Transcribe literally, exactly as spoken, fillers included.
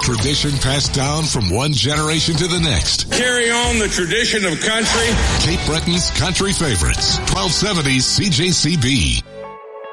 Tradition passed down from one generation to the next. Carry on the tradition of country. Cape Breton's country favorites. twelve seventy C J C B.